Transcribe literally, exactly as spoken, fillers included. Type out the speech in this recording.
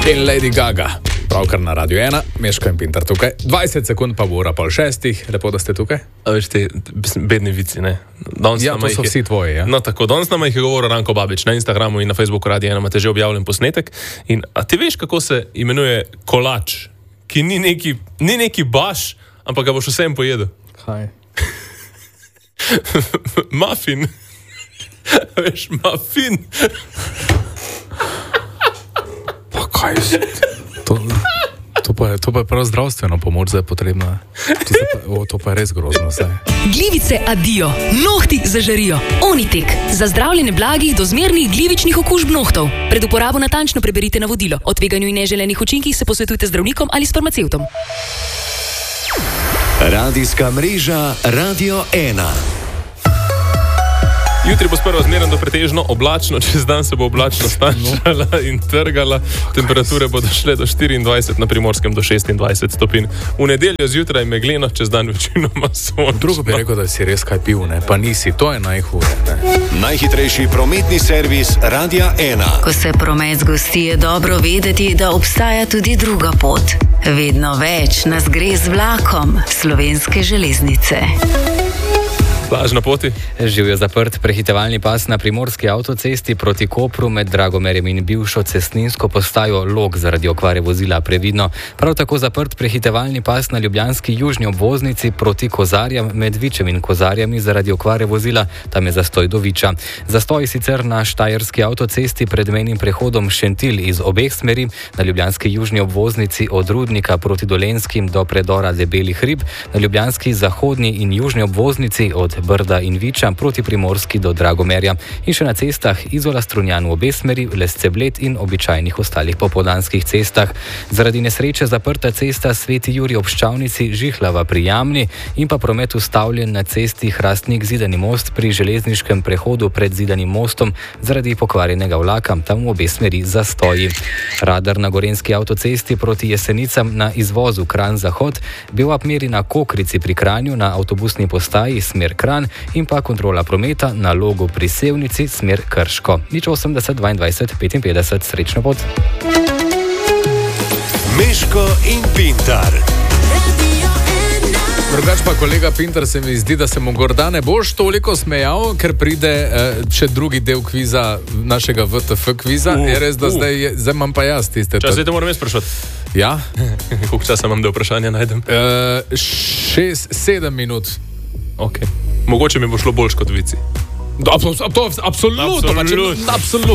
In Lady Gaga, pravkar na Radio ena, Meško in Pintar tukaj. dvajset sekund pa bo ura pol šestih, lepo, da ste tukaj. A veš te bedni vici, ne? Danes ja, to so vsi tvoji, ja. No, tako, danes nam jih je govoril Ranko Babič na Instagramu in na Facebooku Radio ena, imate že objavljen posnetek. In, a ti veš, kako se imenuje kolač, ki ni neki, ni neki baš, ampak ga boš vsem pojedel? Kaj? Muffin. Veš, muffin. Pa kaj si? To, to, pa je, to pa je prav zdravstveno pomoč, zdaj potrebna. To, pa, o, to pa je res grozno zdaj. Glivice adijo, nohti zažarijo. Onitek. Za zdravljenje blagih do zmernih glivičnih okužb nohtov. Pred uporabo natančno preberite navodilo. O tveganju in neželenih učinkih se posvetujte z zdravnikom ali s farmacevtom. Radijska mreža Radio ena. Jutri bo sprva zmeren do pretežno oblačno, čez dan se bo oblačno stanjala in trgala. Temperature bodo šle do štiriindvajset, na Primorskem do šestindvajset stopinj. V nedeljo zjutraj megleno, čez dan večinoma sončno. Drugo bi rekel, da si res kaj pil, ne? Pa nisi, to je najhuje. Ne? Najhitrejši prometni servis Radia ena. Ko se promet zgosti, je dobro vedeti, da obstaja tudi druga pot. Vedno več nas gre z vlakom Slovenske železnice. Blaž na poti. Živijo zaprt prehitevalni pas na primorski avtocesti proti Kopru med Dragomerjem in bivšo cestninsko postajo Log zaradi okvare vozila, previdno. Prav tako zaprt prehitevalni pas na ljubljanski južni obvoznici proti Kozarjam med Vičem in Kozarjami zaradi okvare vozila, tam je zastoj do Viča. Zastoj sicer na štajerski avtocesti pred mejnim prehodom Šentilj iz obeh smeri, na ljubljanski južni obvoznici od Rudnika proti Dolenskim do predora Debeli hrib, na ljubljanski zahodni in južni obvoznici od Brda in Viča proti Primorski do Dragomerja in še na cestah Izola Strunjan v obe smeri, Lesce Bled in običajnih ostalih popoldanskih cestah. Zaradi nesreče zaprta cesta Sveti Jurij ob Ščavnici, Žihlava pri Jamni in pa promet ustavljen na cesti Hrastnik Zidani most pri železniškem prehodu pred Zidanim mostom zaradi pokvarjenega vlaka, tam v obe smeri zastoji. Radar na gorenski avtocesti proti Jesenicam na izvozu Kranj-Zahod, Bevap meri na Kokrici pri Kranju na avtobusni postaji smer Kranj in pa kontrola prometa na Logu pri Sevnici smer Krško. Nič osemdeset dvaindvajset petinpetdeset, srečno pot. Meško in Pintar. Drugač pa, kolega Pintar, se mi zdi, da se mu morda ne boš toliko smejal, ker pride eh, še drugi del kviza, našega V T F kviza. Uh, je res, da uh. zdaj, je, zdaj imam pa jaz tiste. Čas, zdaj te moram jaz sprašati. Ja? Koliko časa imam, da vprašanja najdem? Uh, šest, sedem minut. Ok. Mogoče mi bo šlo boljš kot vici. Absolutno, absolutno.